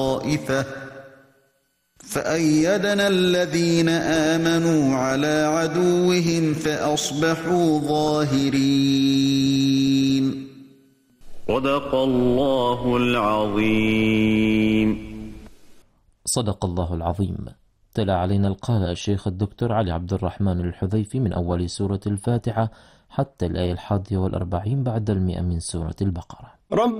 طائفة فأيدنا الذين آمنوا على عدوهم فأصبحوا ظاهرين. صدق الله العظيم. صدق الله العظيم. تلا علينا القارئ الشيخ الدكتور علي عبد الرحمن الحذيفي من أول سورة الفاتحة حتى الآية 41 بعد 100 من سورة البقرة.